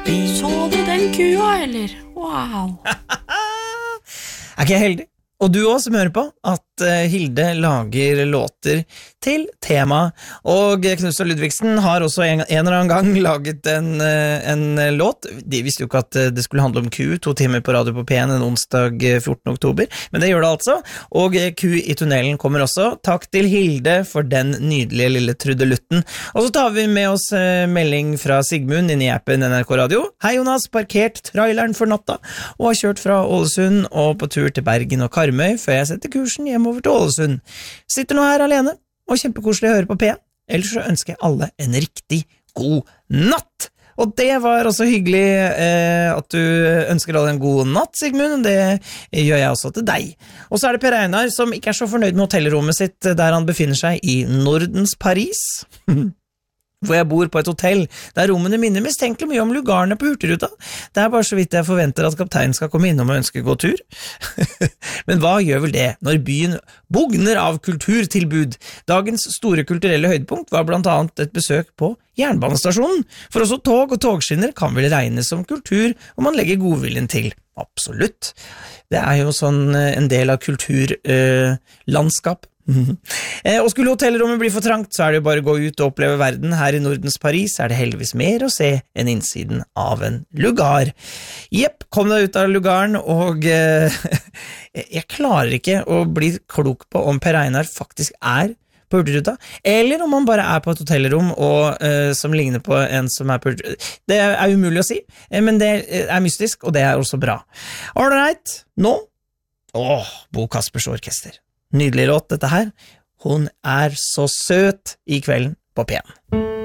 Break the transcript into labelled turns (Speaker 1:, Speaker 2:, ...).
Speaker 1: Så du den kua, eller? Wow.
Speaker 2: Ikke jeg heldig? Og du også som hører på at Hilde lager låter til tema, og Knutsen Ludvigsen har også en eller annen gang laget en låt. De visste jo ikke at det skulle handle om ku 2 timer på radio på P1 en onsdag 14. oktober, men det gjør det altså, og Ku i tunnelen kommer også. Takk til Hilde for den nydelige lille trudelutten. Og så tar vi med oss melding fra Sigmund inn i appen NRK Radio. Hei Jonas, parkert traileren for natta, og har kjørt fra Ålesund og på tur til Bergen og Karmøy før jeg setter kursen hjemover til Ålesund. Sitter nå her alene, og kjempekoselig å høre på P1. Ellers så ønsker jeg alle en riktig god natt. Og det var også hyggelig at du ønsker alle en god natt, Sigmund. Det gjør jeg også til deg. Og så er det Per Einar som ikke er så fornøyd med hotellrommet sitt der han befinner seg i Nordens Paris. Hvor jeg bor på et hotell der rommene minner mistenkelig mye om lugarene på Hurtigruta. Det er bare så vidt jeg forventer at kapteinen skal komme innom og ønske gå tur. Men hva gjør vel det når byen bugner av kulturtilbud? Dagens store kulturelle høydepunkt var blant annet et besøk på jernbanestasjonen. For også tog og togskinner kan vel regnes som kultur om man legger godviljen til. Absolutt. Det er jo sånn en del av kulturlandskap. Og skulle hotellrommet bli for trangt, så er det jo bare å gå ut og oppleve verden. Her i Nordens Paris er det heldigvis mer å se enn innsiden av en lugar. Jepp, kom deg ut av lugaren, og jeg klarer ikke å bli klok på om Per Einar faktisk er på Hurtigruta, eller om han bare er på et hotellrom som ligner på en som er på Hurtigruta. Det er umulig å si, men det er mystisk, og det er også bra. All right, nå Bo Kaspers Orkester. Nydelig låt dette her. Hun er så søt i kvelden på P1.